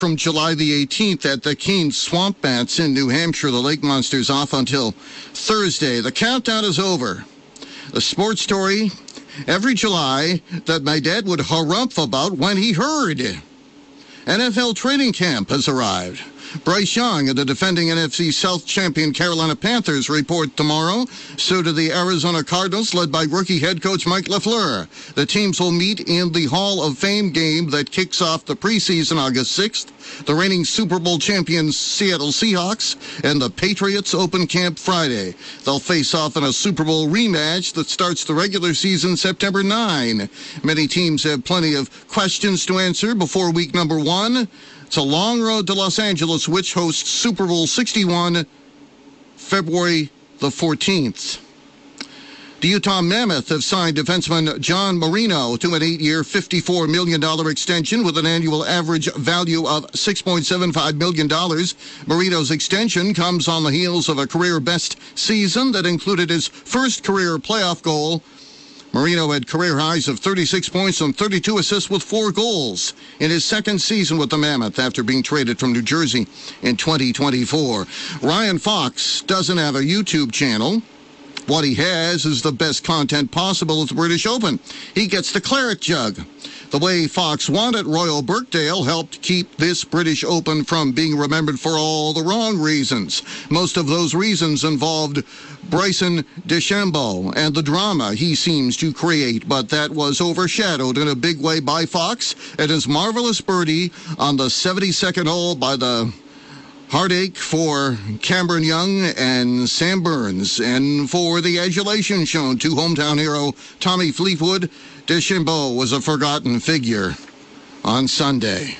from July the 18th at the Keene Swamp Bats in New Hampshire. The Lake Monsters off until Thursday. The countdown is over. The sports story every July that my dad would harumph about when he heard. NFL training camp has arrived. Bryce Young and the defending NFC South champion Carolina Panthers report tomorrow. So do the Arizona Cardinals, led by rookie head coach Mike LaFleur. The teams will meet in the Hall of Fame game that kicks off the preseason August 6th. The reigning Super Bowl champions Seattle Seahawks and the Patriots open camp Friday. They'll face off in a Super Bowl rematch that starts the regular season September 9. Many teams have plenty of questions to answer before week number 1. It's a long road to Los Angeles, which hosts Super Bowl 61, February the 14th. The Utah Mammoth have signed defenseman John Marino to an 8-year, $54 million extension with an annual average value of $6.75 million. Marino's extension comes on the heels of a career-best season that included his first career playoff goal. Marino had career highs of 36 points and 32 assists with 4 goals in his second season with the Mammoth after being traded from New Jersey in 2024. Ryan Fox doesn't have a YouTube channel. What he has is the best content possible at the British Open. He gets the claret jug. The way Fox won at Royal Birkdale helped keep this British Open from being remembered for all the wrong reasons. Most of those reasons involved Bryson DeChambeau and the drama he seems to create, but that was overshadowed in a big way by Fox and his marvelous birdie on the 72nd hole by the heartache for Cameron Young and Sam Burns. And for the adulation shown to hometown hero Tommy Fleetwood, DeChambeau was a forgotten figure on Sunday.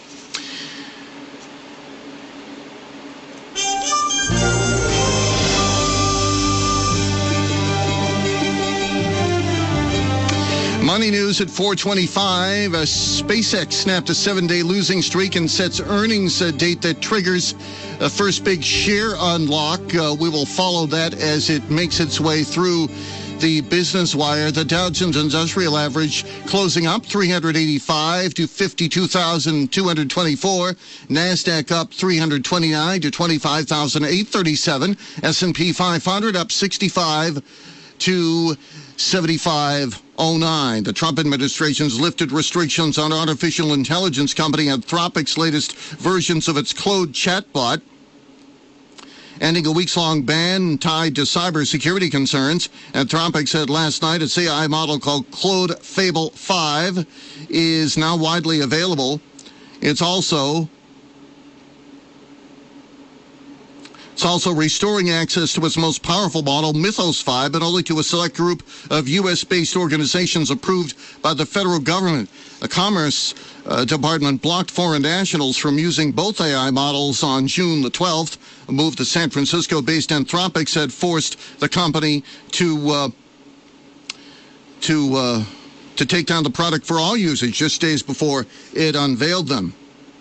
Money news at 4:25. SpaceX snapped a 7-day losing streak and sets earnings date that triggers a first big share unlock. We will follow that as it makes its way through the business wire. The Dow Jones Industrial Average closing up 385 to 52,224. NASDAQ up 329 to 25,837. S&P 500 up 65 to 7509. The Trump administration's lifted restrictions on artificial intelligence company Anthropic's latest versions of its Claude chatbot, ending a weeks-long ban tied to cybersecurity concerns. Anthropic said last night its AI model called Claude Fable 5 is now widely available. It's also restoring access to its most powerful model, Mythos 5, but only to a select group of U.S.-based organizations approved by the federal government. The Commerce Department blocked foreign nationals from using both AI models on June the 12th. A move the San Francisco-based Anthropic had forced the company to take down the product for all usage just days before it unveiled them.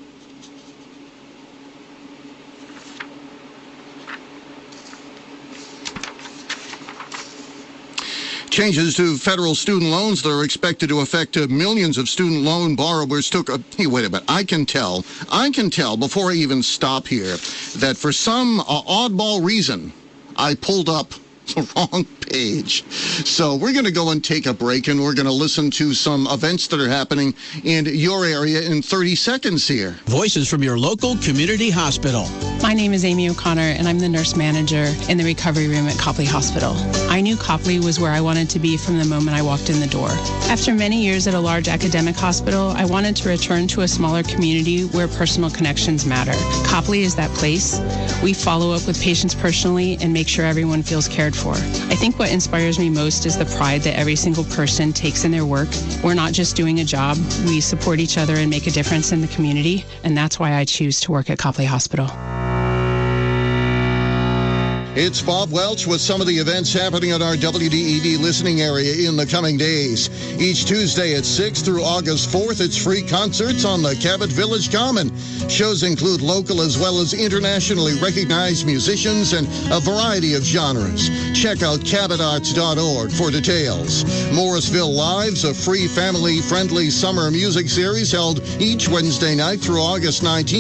Changes to federal student loans that are expected to affect millions of student loan borrowers hey, wait a minute. I can tell before I even stop here that for some oddball reason, I pulled up the wrong page. So we're going to go and take a break, and we're going to listen to some events that are happening in your area in 30 seconds here. Voices from your local community hospital. My name is Amy O'Connor, and I'm the nurse manager in the recovery room at Copley Hospital. I knew Copley was where I wanted to be from the moment I walked in the door. After many years at a large academic hospital, I wanted to return to a smaller community where personal connections matter. Copley is that place. We follow up with patients personally and make sure everyone feels cared for. I think what inspires me most is the pride that every single person takes in their work. We're not just doing a job. We support each other and make a difference in the community, and that's why I choose to work at Copley Hospital. It's Bob Welch with some of the events happening in our WDEV listening area in the coming days. Each Tuesday at 6 through August 4th, it's free concerts on the Cabot Village Common. Shows include local as well as internationally recognized musicians and a variety of genres. Check out cabotarts.org for details. Morrisville Live's a free family-friendly summer music series held each Wednesday night through August 19th.